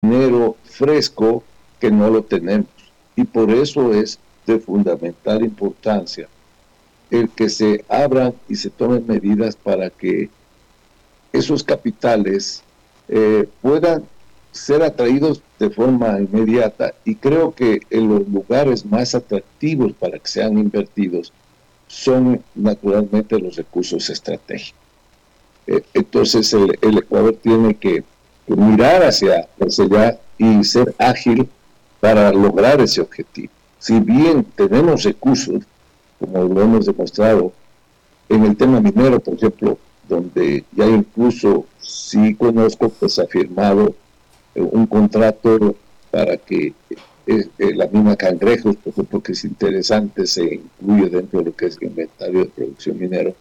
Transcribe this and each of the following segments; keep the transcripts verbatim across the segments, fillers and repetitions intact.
dinero fresco que no lo tenemos. Y por eso es de fundamental importancia el que se abran y se tomen medidas para que esos capitales eh, puedan ser atraídos de forma inmediata, y creo que en los lugares más atractivos para que sean invertidos son naturalmente los recursos estratégicos. Eh, entonces el, el Ecuador tiene que, que mirar hacia, hacia allá y ser ágil para lograr ese objetivo. Si bien tenemos recursos, como lo hemos demostrado en el tema minero, por ejemplo, donde ya incluso sí conozco, pues ha firmado eh, un contrato para que eh, eh, la mina Cangrejos, por ejemplo, que es interesante, se incluye dentro de lo que es el inventario de producción minero.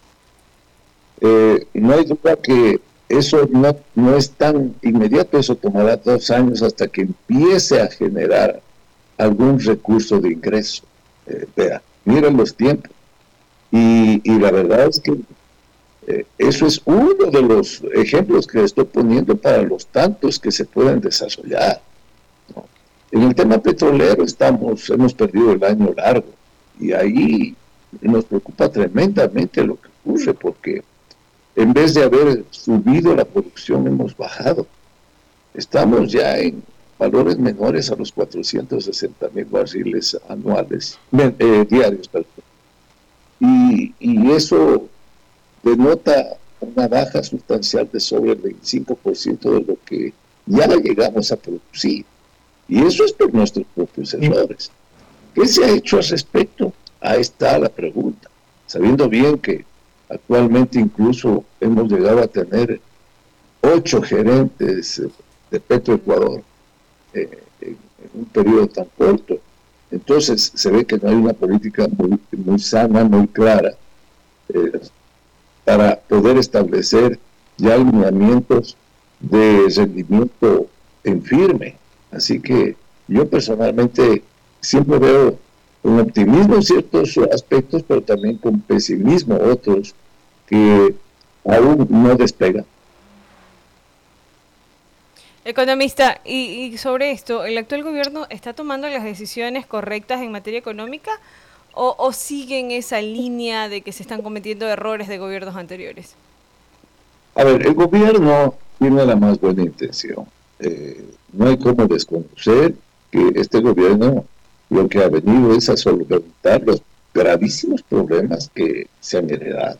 Eh, no hay duda que eso no, no es tan inmediato, eso tomará dos años hasta que empiece a generar algún recurso de ingreso. Eh, vea, miren los tiempos. Y, y la verdad es que eh, eso es uno de los ejemplos que estoy poniendo para los tantos que se pueden desarrollar, ¿no? En el tema petrolero estamos, hemos perdido el año largo, y ahí nos preocupa tremendamente lo que ocurre, porque en vez de haber subido la producción, hemos bajado. Estamos ya en valores menores a los cuatrocientos sesenta mil barriles anuales, eh, diarios, perdón. Y, y eso denota una baja sustancial de sobre el veinticinco por ciento de lo que ya llegamos a producir. Y eso es por nuestros propios errores. ¿Qué se ha hecho al respecto? Ahí está la pregunta. Sabiendo bien que actualmente incluso hemos llegado a tener ocho gerentes de Petroecuador eh, en, en un periodo tan corto. Entonces se ve que no hay una política muy, muy sana, muy clara, eh, para poder establecer ya lineamientos de rendimiento en firme. Así que yo personalmente siempre veo con optimismo en ciertos aspectos, pero también con pesimismo otros que aún no despegan. Economista, y, y sobre esto, ¿el actual gobierno está tomando las decisiones correctas en materia económica o, o siguen esa línea de que se están cometiendo errores de gobiernos anteriores? A ver, el gobierno tiene la más buena intención. Eh, no hay cómo desconocer que este gobierno lo que ha venido es a solventar los gravísimos problemas que se han heredado.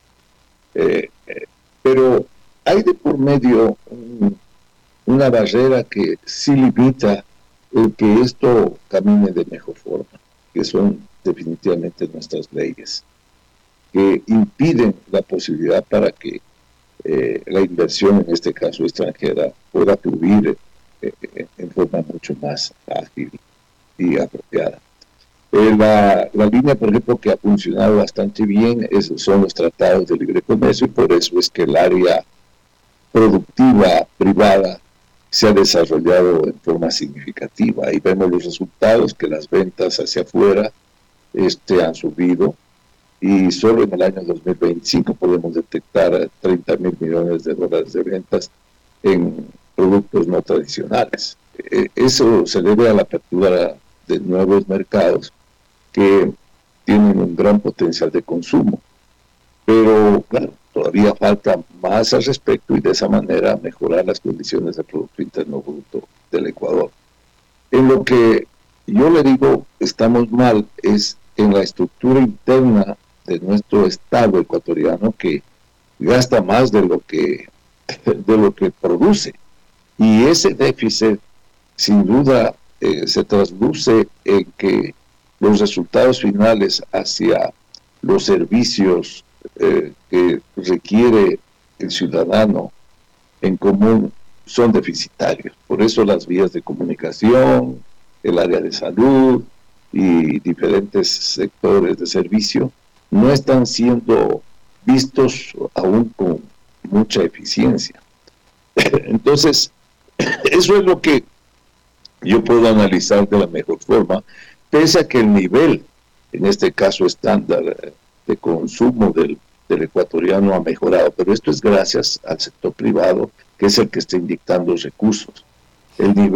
Eh, eh, pero hay de por medio un, una barrera que sí limita el que esto camine de mejor forma, que son definitivamente nuestras leyes, que impiden la posibilidad para que eh, la inversión, en este caso extranjera, pueda fluir eh, en forma mucho más ágil y apropiada. Eh, la, la línea, por ejemplo, que ha funcionado bastante bien es, son los tratados de libre comercio, y por eso es que el área productiva privada se ha desarrollado en forma significativa. Ahí vemos los resultados, que las ventas hacia afuera este, han subido, y solo en el año dos mil veinticinco podemos detectar treinta mil millones de dólares de ventas en productos no tradicionales. Eh, eso se debe a la apertura de nuevos mercados que tienen un gran potencial de consumo. Pero, claro, todavía falta más al respecto, y de esa manera mejorar las condiciones del Producto Interno Bruto del Ecuador. En lo que yo le digo estamos mal es en la estructura interna de nuestro Estado ecuatoriano, que gasta más de lo que, de lo que produce. Y ese déficit, sin duda, eh, se trasluce en que los resultados finales hacia los servicios eh, que requiere el ciudadano en común son deficitarios. Por eso las vías de comunicación, el área de salud y diferentes sectores de servicio no están siendo vistos aún con mucha eficiencia. Entonces, eso es lo que yo puedo analizar de la mejor forma, pese a que el nivel, en este caso estándar de consumo del, del ecuatoriano ha mejorado, pero esto es gracias al sector privado, que es el que está inyectando recursos. el nivel